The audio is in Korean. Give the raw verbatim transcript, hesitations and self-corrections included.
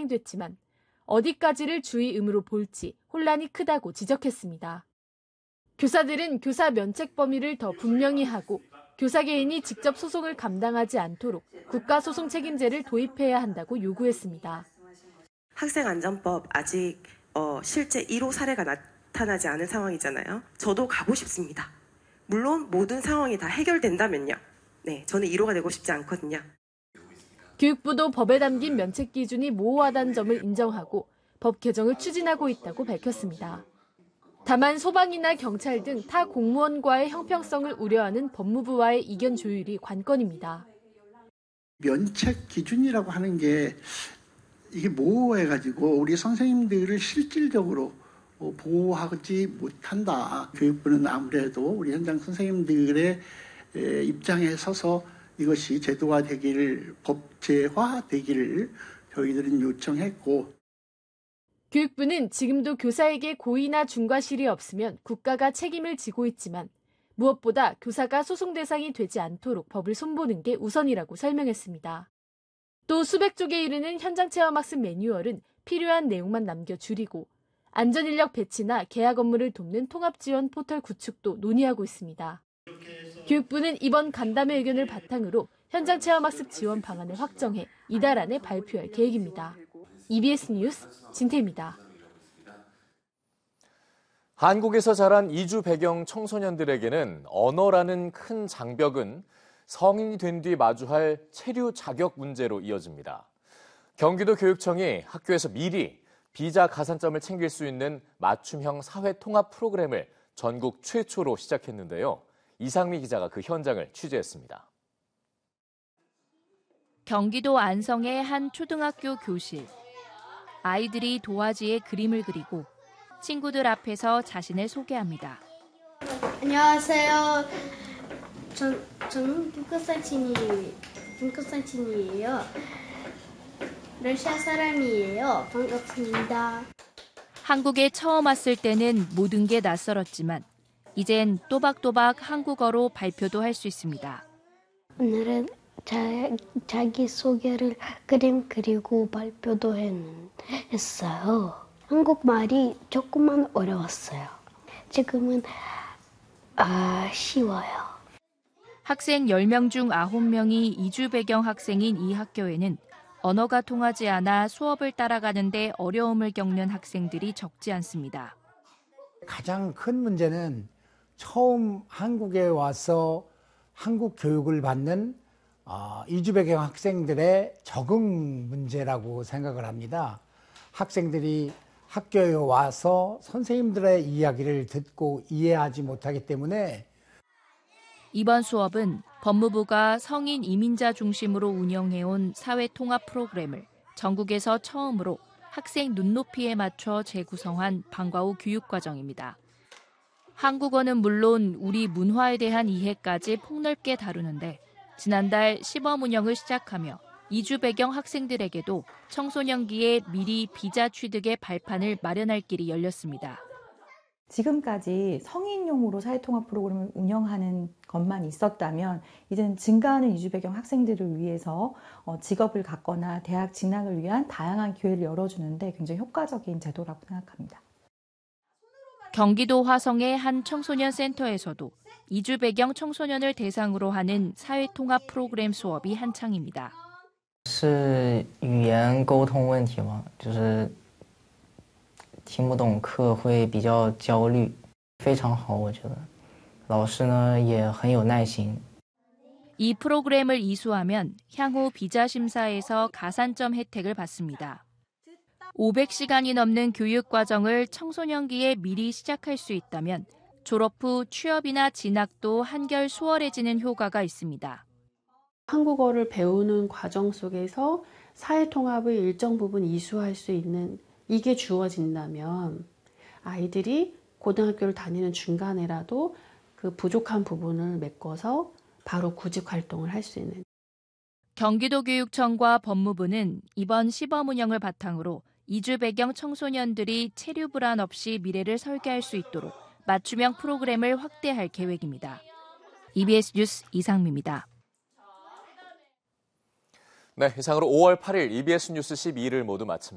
시행됐지만 어디까지를 주의 의무로 볼지 혼란이 크다고 지적했습니다. 교사들은 교사 면책 범위를 더 분명히 하고 교사 개인이 직접 소송을 감당하지 않도록 국가소송 책임제를 도입해야 한다고 요구했습니다. 학생안전법 아직 어, 실제 일 호 사례가 나타나지 않은 상황이잖아요. 저도 가고 싶습니다. 물론 모든 상황이 다 해결된다면요. 네, 저는 일 호가 되고 싶지 않거든요. 교육부도 법에 담긴 면책 기준이 모호하다는 점을 인정하고 법 개정을 추진하고 있다고 밝혔습니다. 다만 소방이나 경찰 등 타 공무원과의 형평성을 우려하는 법무부와의 이견 조율이 관건입니다. 면책 기준이라고 하는 게 이게 모호해가지고 우리 선생님들을 실질적으로 보호하지 못한다. 교육부는 아무래도 우리 현장 선생님들의 입장에 서서 이것이 제도화되기를, 법제화되기를 저희들은 요청했고. 교육부는 지금도 교사에게 고의나 중과실이 없으면 국가가 책임을 지고 있지만 무엇보다 교사가 소송 대상이 되지 않도록 법을 손보는 게 우선이라고 설명했습니다. 또 수백 쪽에 이르는 현장체험학습 매뉴얼은 필요한 내용만 남겨 줄이고 안전인력 배치나 계약 업무를 돕는 통합지원 포털 구축도 논의하고 있습니다. 교육부는 이번 간담회 의견을 바탕으로 현장체험학습 지원 방안을 확정해 이달 안에 발표할 계획입니다. 이비에스 뉴스 진태입니다. 한국에서 자란 이주 배경 청소년들에게는 언어라는 큰 장벽은 성인이 된 뒤 마주할 체류 자격 문제로 이어집니다. 경기도 교육청이 학교에서 미리 비자 가산점을 챙길 수 있는 맞춤형 사회 통합 프로그램을 전국 최초로 시작했는데요. 이상미 기자가 그 현장을 취재했습니다. 경기도 안성의 한 초등학교 교실. 아이들이 도화지에 그림을 그리고 친구들 앞에서 자신을 소개합니다. 안녕하세요. 전, 저는 북한산친이, 북한산친이에요. 러시아 사람이에요. 반갑습니다. 한국에 처음 왔을 때는 모든 게 낯설었지만 이젠 또박또박 한국어로 발표도 할 수 있습니다. 오늘은 자, 자기소개를 그림 그리고 발표도 했어요. 한국말이 조금만 어려웠어요. 지금은 아, 쉬워요. 학생 열 명 중 아홉 명이 이주 배경 학생인 이 학교에는 언어가 통하지 않아 수업을 따라가는데 어려움을 겪는 학생들이 적지 않습니다. 가장 큰 문제는 처음 한국에 와서 한국 교육을 받는 이주 배경 학생들의 적응 문제라고 생각을 합니다. 학생들이 학교에 와서 선생님들의 이야기를 듣고 이해하지 못하기 때문에 이번 수업은 법무부가 성인 이민자 중심으로 운영해온 사회통합 프로그램을 전국에서 처음으로 학생 눈높이에 맞춰 재구성한 방과 후 교육과정입니다. 한국어는 물론 우리 문화에 대한 이해까지 폭넓게 다루는데 지난달 시범 운영을 시작하며 이주 배경 학생들에게도 청소년기에 미리 비자 취득의 발판을 마련할 길이 열렸습니다. 지금까지 성인용으로 사회통합 프로그램을 운영하는 것만 있었다면 이제는 증가하는 이주 배경 학생들을 위해서 직업을 갖거나 대학 진학을 위한 다양한 기회를 열어주는데 굉장히 효과적인 제도라고 생각합니다. 경기도 화성의 한 청소년 센터에서도 이주 배경 청소년을 대상으로 하는 사회통합 프로그램 수업이 한창입니다. 是语言沟通问题吗？就是听不懂课会比较焦虑，非常好，我觉得。老师呢也很有耐心。 이 프로그램을 이수하면 향후 비자 심사에서 가산점 혜택을 받습니다. 오백 시간이 넘는 교육 과정을 청소년기에 미리 시작할 수 있다면 졸업 후 취업이나 진학도 한결 수월해지는 효과가 있습니다. 한국어를 배우는 과정 속에서 사회통합을 일정 부분 이수할 수 있는 이게 주어진다면 아이들이 고등학교를 다니는 중간에라도 그 부족한 부분을 메꿔서 바로 구직 활동을 할 수 있는. 경기도교육청과 법무부는 이번 시범 운영을 바탕으로 이주 배경 청소년들이 체류 불안 없이 미래를 설계할 수 있도록 맞춤형 프로그램을 확대할 계획입니다. 이비에스 뉴스 이상미입니다. 네, 이상으로 오월 팔일 이비에스 뉴스 십이를 모두 마칩니다.